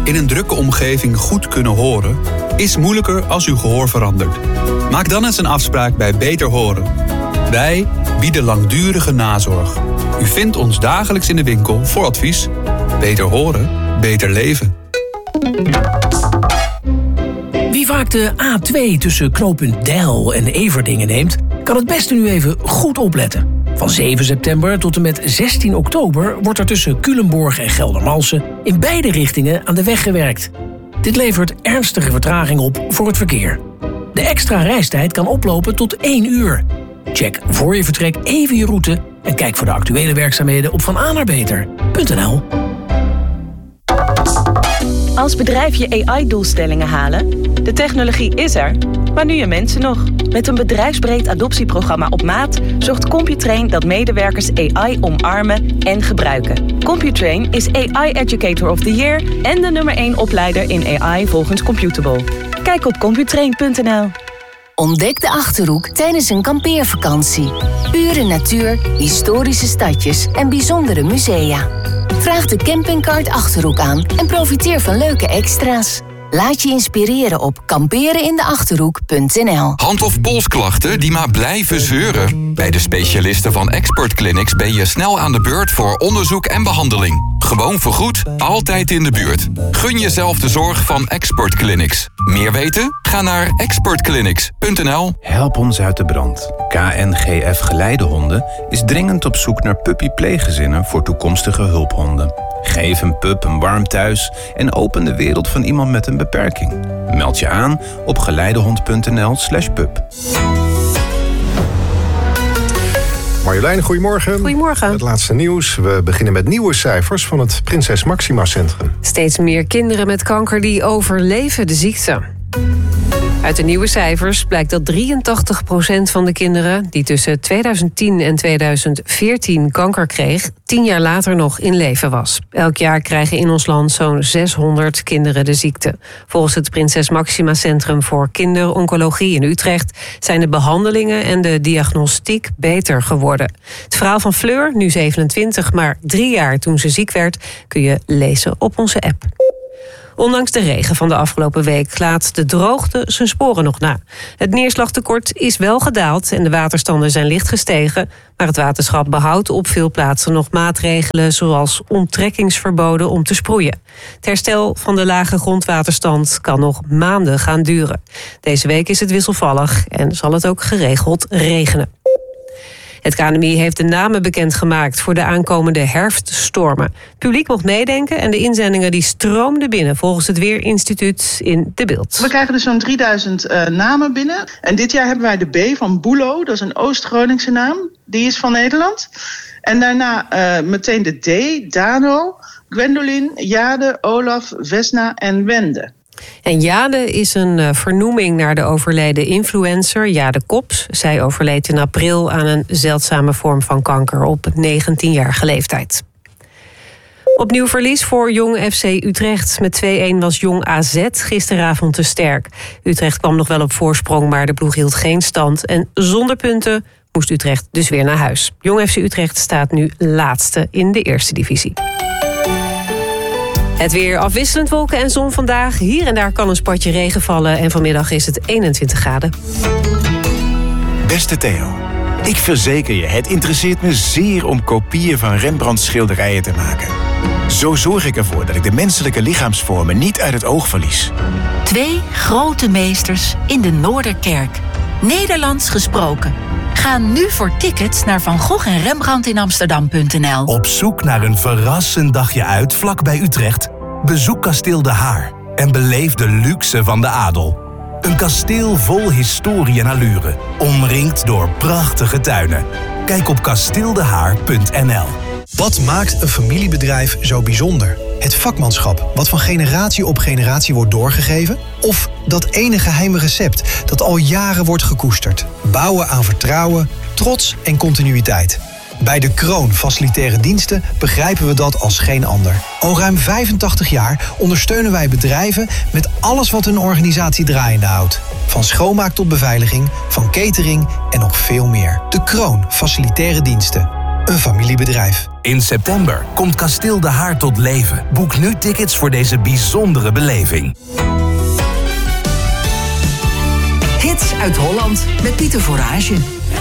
In een drukke omgeving goed kunnen horen is moeilijker als uw gehoor verandert. Maak dan eens een afspraak bij Beter Horen. Wij bieden langdurige nazorg. U vindt ons dagelijks in de winkel voor advies. Beter horen, beter leven. Wie vaak de A2 tussen knooppunt Deil en Everdingen neemt, kan het beste nu even goed opletten. Van 7 september tot en met 16 oktober wordt er tussen Culemborg en Geldermalsen in beide richtingen aan de weg gewerkt. Dit levert ernstige vertraging op voor het verkeer. De extra reistijd kan oplopen tot 1 uur. Check voor je vertrek even je route en kijk voor de actuele werkzaamheden op vananerbeter.nl. Als bedrijf je AI-doelstellingen halen? De technologie is er, maar nu je mensen nog. Met een bedrijfsbreed adoptieprogramma op maat zorgt Computrain dat medewerkers AI omarmen en gebruiken. Computrain is AI Educator of the Year en de nummer 1 opleider in AI volgens Computable. Kijk op computrain.nl. Ontdek de Achterhoek tijdens een kampeervakantie. Pure natuur, historische stadjes en bijzondere musea. Vraag de campingkaart Achterhoek aan en profiteer van leuke extra's. Laat je inspireren op kamperenindeachterhoek.nl. Hand- of polsklachten die maar blijven zeuren? Bij de specialisten van Expert Clinics ben je snel aan de beurt voor onderzoek en behandeling. Gewoon vergoed, altijd in de buurt. Gun jezelf de zorg van Expert Clinics. Meer weten? Ga naar expertclinics.nl. Help ons uit de brand. KNGF Geleidehonden is dringend op zoek naar puppypleeggezinnen voor toekomstige hulphonden. Geef een pup een warm thuis en open de wereld van iemand met een beperking. Meld je aan op geleidehond.nl/pup. Marjolein, goedemorgen. Goedemorgen. Het laatste nieuws. We beginnen met nieuwe cijfers van het Prinses Máxima Centrum. Steeds meer kinderen met kanker die overleven de ziekte. Uit de nieuwe cijfers blijkt dat 83% van de kinderen die tussen 2010 en 2014 kanker kreeg, 10 jaar later nog in leven was. Elk jaar krijgen in ons land zo'n 600 kinderen de ziekte. Volgens het Prinses Máxima Centrum voor Kinderoncologie in Utrecht zijn de behandelingen en de diagnostiek beter geworden. Het verhaal van Fleur, nu 27, maar 3 jaar toen ze ziek werd, kun je lezen op onze app. Ondanks de regen van de afgelopen week laat de droogte zijn sporen nog na. Het neerslagtekort is wel gedaald en de waterstanden zijn licht gestegen, maar het waterschap behoudt op veel plaatsen nog maatregelen zoals onttrekkingsverboden om te sproeien. Het herstel van de lage grondwaterstand kan nog maanden gaan duren. Deze week is het wisselvallig en zal het ook geregeld regenen. Het KNMI heeft de namen bekendgemaakt voor de aankomende herfststormen. Het publiek mocht meedenken en de inzendingen die stroomden binnen volgens het Weerinstituut in De Bilt. We krijgen dus zo'n 3000 namen binnen. En dit jaar hebben wij de B van Boelo, dat is een Oost-Groningse naam. Die is van Nederland. En daarna meteen de D, Dano, Gwendolyn, Jade, Olaf, Vesna en Wende. En Jade is een vernoeming naar de overleden influencer Jade Kops. Zij overleed in april aan een zeldzame vorm van kanker op 19-jarige leeftijd. Opnieuw verlies voor Jong FC Utrecht. Met 2-1 was Jong AZ gisteravond te sterk. Utrecht kwam nog wel op voorsprong, maar de ploeg hield geen stand. En zonder punten moest Utrecht dus weer naar huis. Jong FC Utrecht staat nu laatste in de eerste divisie. Het weer afwisselend wolken en zon vandaag. Hier en daar kan een spatje regen vallen en vanmiddag is het 21 graden. Beste Theo, ik verzeker je, het interesseert me zeer om kopieën van Rembrandts schilderijen te maken. Zo zorg ik ervoor dat ik de menselijke lichaamsvormen niet uit het oog verlies. 2 grote meesters in de Noorderkerk. Nederlands gesproken. Ga nu voor tickets naar Van Gogh en Rembrandt in Amsterdam.nl. Op zoek naar een verrassend dagje uit vlak bij Utrecht? Bezoek Kasteel De Haar en beleef de luxe van de adel. Een kasteel vol historie en allure, omringd door prachtige tuinen. Kijk op kasteeldehaar.nl. Wat maakt een familiebedrijf zo bijzonder? Het vakmanschap wat van generatie op generatie wordt doorgegeven? Of dat ene geheime recept dat al jaren wordt gekoesterd? Bouwen aan vertrouwen, trots en continuïteit. Bij De Kroon Facilitaire Diensten begrijpen we dat als geen ander. Al ruim 85 jaar ondersteunen wij bedrijven met alles wat hun organisatie draaiende houdt. Van schoonmaak tot beveiliging, van catering en nog veel meer. De Kroon Facilitaire Diensten. een familiebedrijf. In september komt Kasteel de Haar tot leven. Boek nu tickets voor deze bijzondere beleving. Hits uit Holland met Pieter Voorage.